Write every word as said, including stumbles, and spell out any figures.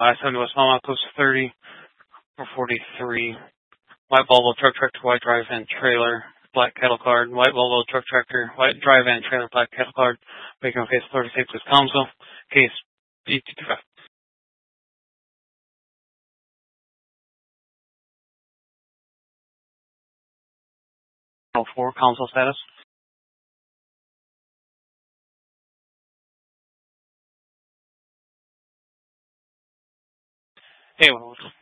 I seventy West Mama, close to thirty, four forty-three. White Volvo truck tractor, white drive van trailer, black cattle card, white Volvo truck tractor, white drive van trailer, black cattle card, Bacon case thirty-six with council, case B two five. four, council status. Hey, well,